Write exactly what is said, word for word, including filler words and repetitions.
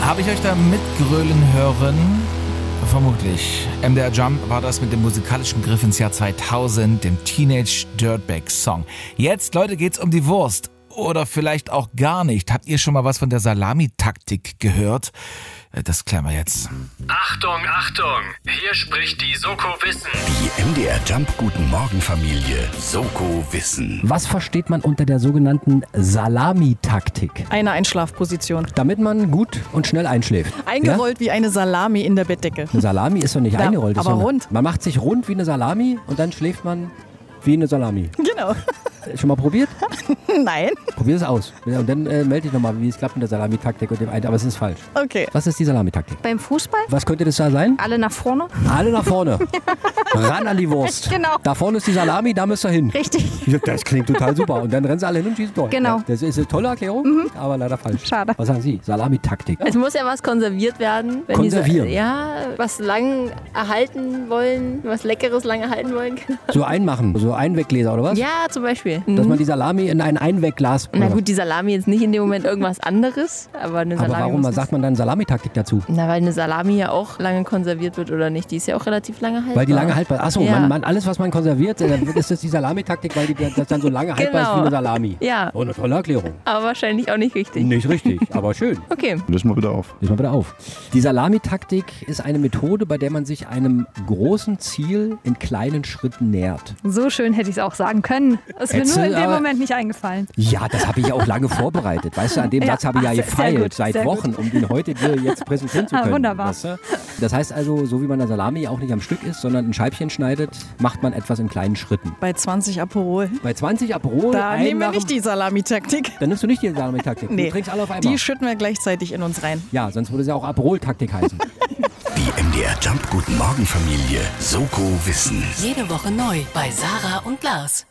Habe ich euch da mitgrölen hören? Vermutlich. M D R Jump war das mit dem musikalischen Griff ins Jahr zweitausend, dem Teenage Dirtbag Song. Jetzt, Leute, geht's um die Wurst. Oder vielleicht auch gar nicht. Habt ihr schon mal was von der Salamitaktik gehört? Das klären wir jetzt. Achtung, Achtung! Hier spricht die Soko Wissen. Die M D R Jump Guten Morgen Familie Soko Wissen. Was versteht man unter der sogenannten Salamitaktik? Eine Einschlafposition. Damit man gut und schnell einschläft. Eingerollt wie eine Salami in der Bettdecke. Eine Salami ist doch nicht Ja, eingerollt. ist aber doch eine- rund. Man macht sich rund wie eine Salami und dann schläft man wie eine Salami. Genau. Schon mal probiert? Nein. Probier es aus. Und dann äh, melde dich nochmal, wie es klappt mit der Salamitaktik und dem einen. Aber es ist falsch. Okay. Was ist die Salamitaktik? Beim Fußball? Was könnte das da sein? Alle nach vorne? Alle nach vorne. Ran an die Wurst. Genau. Da vorne ist die Salami, da müsst ihr hin. Richtig. Das klingt total super. Und dann rennen sie alle hin und schießen Tor. Genau. Ja, das ist eine tolle Erklärung, aber leider falsch. Schade. Was sagen Sie? Salamitaktik. Es muss ja was konserviert werden. Wenn Konservieren? Die, ja, was lang erhalten wollen, was Leckeres lang erhalten wollen. So einmachen, so Einweggläser oder was? Ja, zum Beispiel. Dass man die Salami in ein Einwegglas... Na gut, die Salami ist nicht in dem Moment irgendwas anderes, aber eine aber Salami warum muss sagt man dann Salamitaktik dazu? Na, weil eine Salami ja auch lange konserviert wird oder nicht. Die ist ja auch relativ lange haltbar. Weil die lange haltbar ist. Achso, Ja. man, man, alles was man konserviert, äh, dann ist das die Salamitaktik, weil die, das dann so lange haltbar ist Genau. wie eine Salami. Ja. Oh, eine tolle Erklärung. Aber wahrscheinlich auch nicht richtig. Nicht richtig, aber schön. Okay. Lösen wir wieder auf. Lesen wir wieder auf. Die Salamitaktik ist eine Methode, bei der man sich einem großen Ziel in kleinen Schritten nähert. So schön hätte ich es auch sagen können. Das ist mir Hättest nur du, in dem aber- Moment nicht eingefallen. Ja, das habe ich ja auch lange vorbereitet. Weißt du, an dem Ja, Satz habe ich ja ach, sehr gefeilt gut, seit sehr Wochen, um den heute dir jetzt präsentieren zu Ah, können. wunderbar. Weißt du? Das heißt also, so wie man eine Salami auch nicht am Stück isst, sondern in Scheibchen schneidet, macht man etwas in kleinen Schritten. Bei zwanzig Aperol. Bei zwanzig Aperol, Da ein nehmen wir nach nicht dem- die Salamitaktik. Dann nimmst du nicht die Salamitaktik. Nee. Du trinkst alle auf einmal. Die schütten wir gleichzeitig in uns rein. Ja, sonst würde es ja auch Aperol-Taktik heißen. Die M D R Jump Guten Morgen Familie Soko Wissen. Jede Woche neu bei Sarah und Lars.